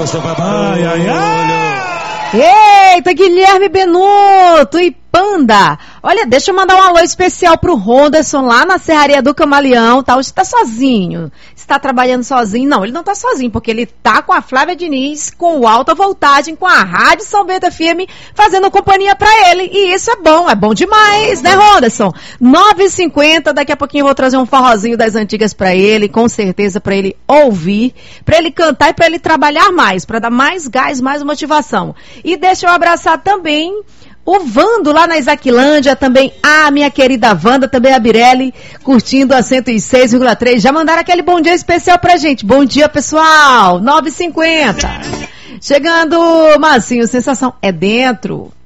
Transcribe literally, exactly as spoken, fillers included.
gostou pra ai, ai, ai. Eita, Guilherme Benuto e Panda. Olha, deixa eu mandar um alô especial pro Ronderson lá na Serraria do Camaleão, tá? Hoje tá sozinho. Está trabalhando sozinho? Não, ele não tá sozinho, porque ele tá com a Flávia Diniz, com o Alta Voltagem, com a Rádio São Bento F M, fazendo companhia pra ele. E isso é bom, é bom demais, né, Ronderson? nove e cinquenta, daqui a pouquinho eu vou trazer um forrozinho das antigas pra ele, com certeza pra ele ouvir, pra ele cantar e pra ele trabalhar mais, pra dar mais gás, mais motivação. E deixa eu abraçar também o Vando lá na Isaquilândia, também a minha querida Wanda, também a Birelli, curtindo a cento e seis vírgula três. Já mandaram aquele bom dia especial pra gente. Bom dia, pessoal. nove e cinquenta. Chegando, Marcinho, sensação é dentro.